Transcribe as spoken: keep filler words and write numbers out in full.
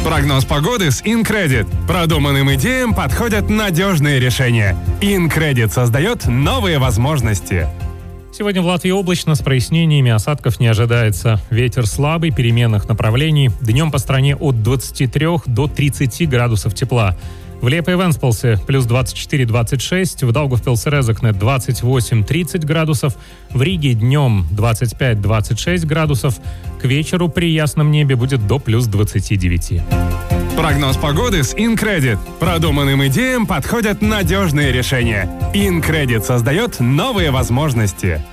Прогноз погоды с InCredit. Продуманным идеям подходят надежные решения. InCredit создает новые возможности. Сегодня в Латвии облачно, с прояснениями, осадков не ожидается. Ветер слабый, переменных направлений. Днем по стране от двадцати трёх до тридцати градусов тепла. В Лиепае и Венспилсе плюс двадцать четыре - двадцать шесть, в Даугавпилсе и Резекне двадцать восемь - тридцать градусов, в Риге днем двадцать пять - двадцать шесть градусов, к вечеру при ясном небе будет до плюс двадцати девяти. Прогноз погоды с InCredit. Продуманным идеям подходят надежные решения. InCredit создает новые возможности.